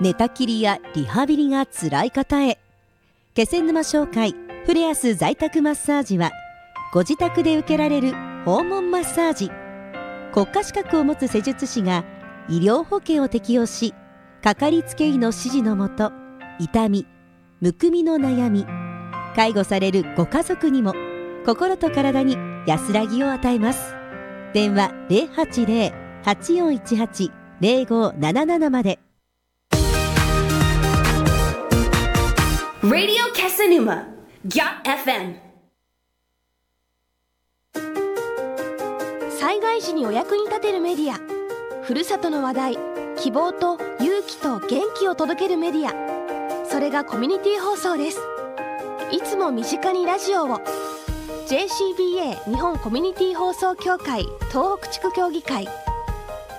寝たきりやリハビリがつらい方へ。気仙沼商会フレアス在宅マッサージは、ご自宅で受けられる訪問マッサージ。国家資格を持つ施術師が医療保険を適用し、かかりつけ医の指示のもと、痛み、むくみの悩み、介護されるご家族にも心と体に安らぎを与えます。電話 080-8418-0577 まで。 Radio Casanuma FM。 災害時にお役に立てるメディア、ふるさとの話題、希望と勇気と元気を届けるメディア、それがコミュニティ放送です。いつも身近にラジオを。 JCBA 日本コミュニティ放送協会東北地区協議会